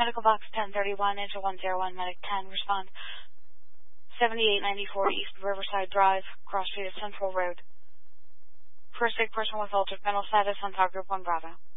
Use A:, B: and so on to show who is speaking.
A: Medical box 1031 into 101, medic 10, respond. 7894 East Riverside Drive, cross street of Central Road. First aid person with altered mental status on Top Group 1 Bravo.